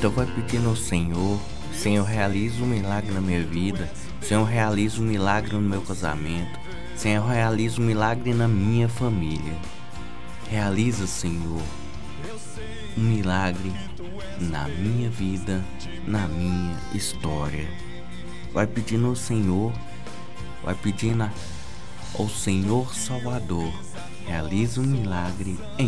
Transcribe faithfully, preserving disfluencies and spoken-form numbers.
Então vai pedindo ao Senhor: Senhor, realiza um milagre na minha vida. Senhor, realiza um milagre no meu casamento. Senhor, realiza um milagre na minha família. Realiza, Senhor, um milagre na minha vida, na minha história. Vai pedindo ao Senhor, vai pedindo ao Senhor Salvador: realiza um milagre em